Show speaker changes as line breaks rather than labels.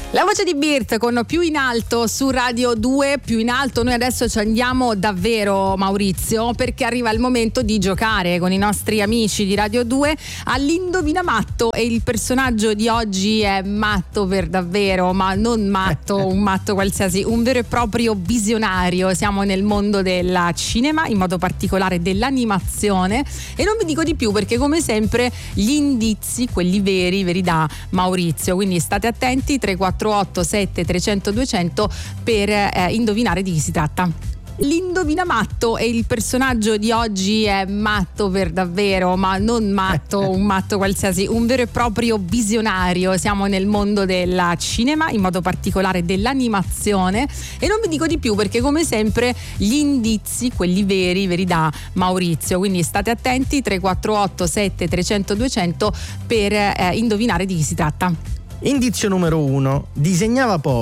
La voce di Birth con Più in alto su Radio 2. Più in alto, noi adesso ci andiamo davvero, Maurizio, perché arriva il momento di giocare con i nostri amici di Radio 2 all'Indovina Matto, e il personaggio di oggi è matto per davvero, ma non matto, un matto qualsiasi, un vero e proprio visionario. Siamo nel mondo del cinema, in modo particolare dell'animazione, e non vi dico di più perché come sempre gli indizi, quelli veri da Maurizio, quindi state attenti. 348 7 300 200 per indovinare di chi si tratta. L'Indovina Matto, e il personaggio di oggi è matto per davvero, ma non matto, un matto qualsiasi, un vero e proprio visionario. Siamo nel mondo del cinema, in modo particolare dell'animazione, e non vi dico di più perché come sempre gli indizi, quelli veri da Maurizio, quindi state attenti. 348 7 300 200 per indovinare di chi si tratta.
Indizio numero 1. Disegnava poco,